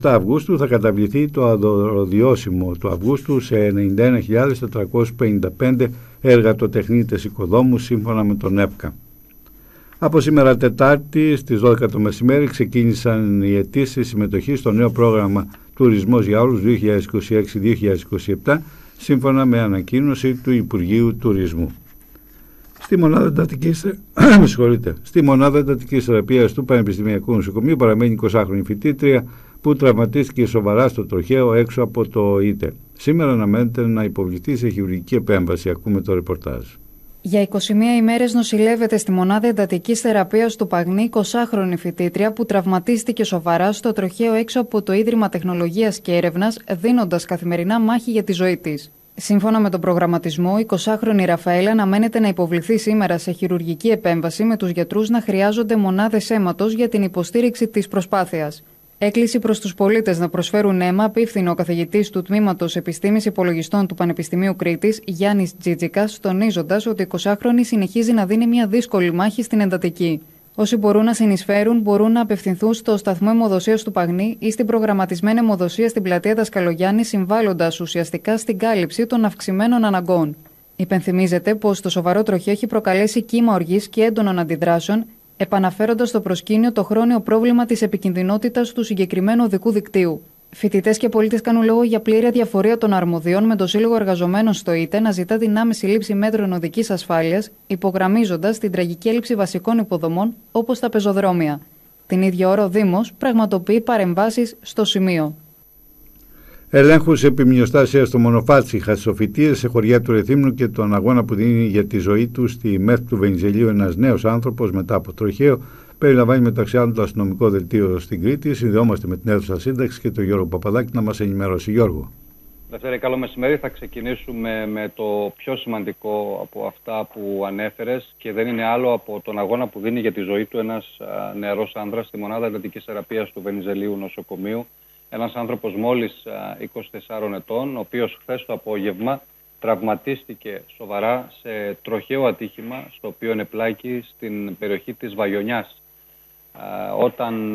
Αυγούστου θα καταβληθεί το αδωροδιώσιμο του Αυγούστου σε 91.455 εργατοτεχνίτες οικοδόμους σύμφωνα με τον ΕΠΚΑ. Από σήμερα Τετάρτη στις 12 το μεσημέρι ξεκίνησαν οι αιτήσεις συμμετοχή στο νέο πρόγραμμα Τουρισμός για όλους 2026-2027 σύμφωνα με ανακοίνωση του Υπουργείου Τουρισμού. Στη μονάδα εντατικής θεραπείας του Πανεπιστημιακού Νοσοκομείου παραμένει 20χρονη φοιτήτρια που τραυματίστηκε σοβαρά στο τροχαίο έξω από το ΙΤΕ. Σήμερα αναμένεται να υποβληθεί σε χειρουργική επέμβαση. Ακούμε το ρεπορτάζ. Για 21 ημέρες νοσηλεύεται στη μονάδα εντατικής θεραπείας του Παγνή 20χρονη φοιτήτρια που τραυματίστηκε σοβαρά στο τροχαίο έξω από το Ίδρυμα Τεχνολογίας και Έρευνας, δίνοντας καθημερινά μάχη για τη ζωή της. Σύμφωνα με τον προγραμματισμό, η 20χρονη Ραφαέλα αναμένεται να υποβληθεί σήμερα σε χειρουργική επέμβαση, με τους γιατρούς να χρειάζονται μονάδες αίματος για την υποστήριξη της προσπάθειας. Έκκληση προς τους πολίτες να προσφέρουν αίμα απίφθινε ο καθηγητής του Τμήματος Επιστήμης Υπολογιστών του Πανεπιστημίου Κρήτης, Γιάννης Τζίτζικας, τονίζοντας ότι η 20χρονη συνεχίζει να δίνει μια δύσκολη μάχη στην εντατική. Όσοι μπορούν να συνεισφέρουν μπορούν να απευθυνθούν στο σταθμό αιμοδοσίας του Παγνή ή στην προγραμματισμένη αιμοδοσία στην πλατεία Δασκαλογιάννη, συμβάλλοντας ουσιαστικά στην κάλυψη των αυξημένων αναγκών. Υπενθυμίζεται πως το σοβαρό τροχαίο έχει προκαλέσει κύμα οργής και έντονων αντιδράσεων, επαναφέροντας στο προσκήνιο το χρόνιο πρόβλημα της επικινδυνότητας του συγκεκριμένου οδικού δικτύου. Φοιτητές και πολίτες κάνουν λόγο για πλήρη αδιαφορία των αρμοδίων, με το Σύλλογο Εργαζομένων στο ΙΤΕ να ζητά την άμεση λήψη μέτρων οδικής ασφάλειας, υπογραμμίζοντας την τραγική έλλειψη βασικών υποδομών όπως τα πεζοδρόμια. Την ίδια ώρα ο Δήμος πραγματοποιεί παρεμβάσεις στο σημείο. Ελέγχους επιμνηστάσια στο Μονοφάτσι, χασοφυτίες σε χωριά του Ρεθύμνου και τον αγώνα που δίνει για τη ζωή του στη ΜΕΘ του Βενιζελίου ένας νέος άνθρωπος μετά από τροχαίο, περιλαμβάνει μεταξύ άλλων το αστυνομικό δελτίο στην Κρήτη. Συνδεόμαστε με την αίθουσα σύνταξη και τον Γιώργο Παπαδάκη να μας ενημερώσει. Γιώργο. Δευτέρα, καλό μεσημέρι. Θα ξεκινήσουμε με το πιο σημαντικό από αυτά που ανέφερες και δεν είναι άλλο από τον αγώνα που δίνει για τη ζωή του ένας νεαρός άνδρας στη μονάδα εντατικής θεραπείας του Βενιζελίου νοσοκομείου. Ένας άνθρωπος μόλις 24 ετών, ο οποίος χθες το απόγευμα τραυματίστηκε σοβαρά σε τροχαίο ατύχημα στο οποίο ενεπλάκη στην περιοχή της Βαγιονιάς, όταν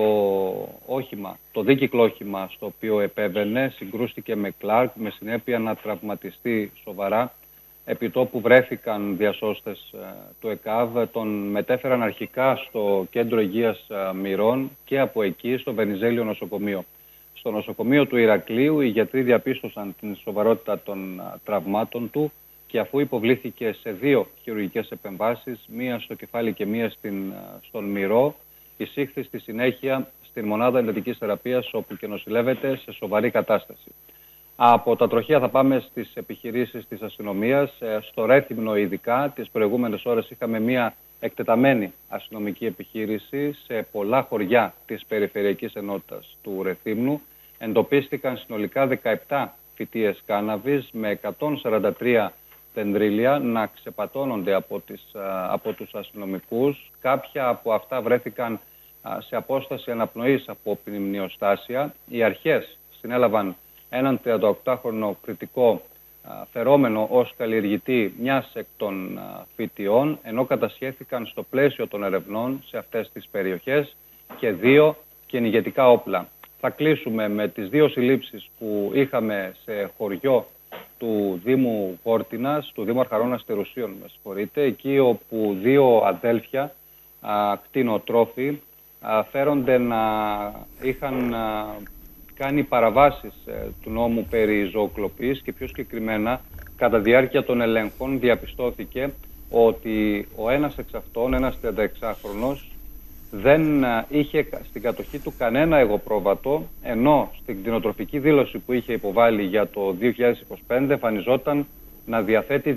το δίκυκλο όχημα στο οποίο επέβαινε συγκρούστηκε με Κλάρκ, με συνέπεια να τραυματιστεί σοβαρά. Επί τόπου βρέθηκαν διασώστες του ΕΚΑΒ, τον μετέφεραν αρχικά στο κέντρο υγείας Μυρών και από εκεί στο Βενιζέλιο νοσοκομείο. Στο νοσοκομείο του Ηρακλείου οι γιατροί διαπίστωσαν την σοβαρότητα των τραυμάτων του και αφού υποβλήθηκε σε 2 χειρουργικές επεμβάσεις, μία στο κεφάλι και μία στον μυρό, εισήχθη στη συνέχεια στην μονάδα εντατικής θεραπείας, όπου και νοσηλεύεται σε σοβαρή κατάσταση. Από τα τροχαία θα πάμε στις επιχειρήσεις της αστυνομίας. Στο Ρέθυμνο ειδικά, τις προηγούμενες ώρες είχαμε μία εκτεταμένη αστυνομική επιχείρηση σε πολλά χωριά της περιφερειακής ενότητας του Ρεθύμνου. Εντοπίστηκαν συνολικά 17 φυτίες κάναβης με 143 δεντρίλια να ξεπατώνονται από τους αστυνομικούς. Κάποια από αυτά βρέθηκαν σε απόσταση αναπνοής από πνευμνιοστάσια. Οι αρχές συνέλαβαν έναν 38χρονο κριτικό φερόμενο ως καλλιεργητή μιας εκ των φυτιών, ενώ κατασχέθηκαν στο πλαίσιο των ερευνών σε αυτές τις περιοχές και 2 κυνηγετικά όπλα. Θα κλείσουμε με τις 2 συλλήψεις που είχαμε σε χωριό του Δήμου Βόρτινας, του Δήμου Αρχαρώνας Τερουσίων, εκεί όπου 2 αδέλφια κτηνοτρόφοι φέρονται να είχαν κάνει παραβάσεις του νόμου περί ζωοκλοπής και πιο συγκεκριμένα κατά διάρκεια των ελέγχων διαπιστώθηκε ότι ο ένας εξ αυτών, ένας 36χρονος, δεν είχε στην κατοχή του κανένα εγωπρόβατο, ενώ στην κτηνοτροφική δήλωση που είχε υποβάλει για το 2025 εμφανιζόταν να διαθέτει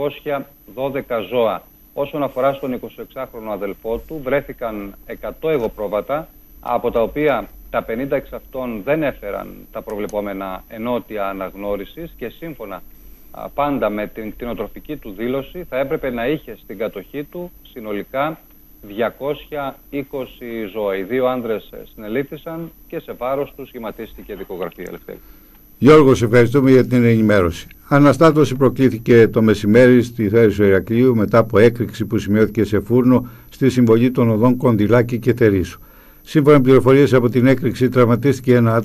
212 ζώα. Όσον αφορά στον 26χρονο αδελφό του, βρέθηκαν 100 εγωπρόβατα, από τα οποία τα 50 εξ αυτών δεν έφεραν τα προβλεπόμενα ενότια αναγνώρισης και σύμφωνα πάντα με την κτηνοτροφική του δήλωση θα έπρεπε να είχε στην κατοχή του συνολικά 220 ζώα. Οι 2 άνδρες συνελήφθησαν και σε βάρος τους σχηματίστηκε δικογραφία. Ελευθερία. Γιώργο, σε ευχαριστούμε για την ενημέρωση. Αναστάτωση προκλήθηκε το μεσημέρι στη Θέρησο Ηρακλείου μετά από έκρηξη που σημειώθηκε σε φούρνο στη συμβολή των οδών Κονδυλάκη και Θερήσου. Σύμφωνα με πληροφορίες από την έκρηξη, τραυματίστηκε ένα